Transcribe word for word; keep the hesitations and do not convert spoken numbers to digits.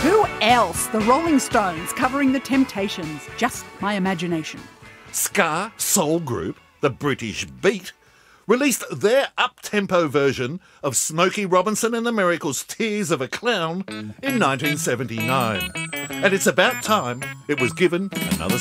Who else? The Rolling Stones covering the Temptations. Just my imagination. Ska soul group, the British Beat, released their up-tempo version of Smokey Robinson and the Miracles' Tears of a Clown in nineteen seventy-nine. And it's about time it was given another